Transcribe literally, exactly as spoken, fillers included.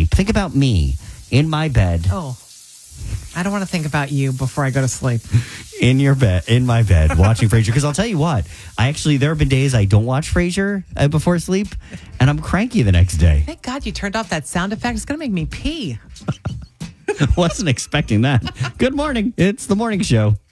Think about me in my bed. Oh, I don't want to think about you before I go to sleep. In your bed, in my bed, watching Frasier. Because I'll tell you what, I actually, there have been days I don't watch Frasier uh, before sleep, and I'm cranky the next day. Thank God you turned off that sound effect. It's going to make me pee. Wasn't expecting that. Good morning. It's the morning show.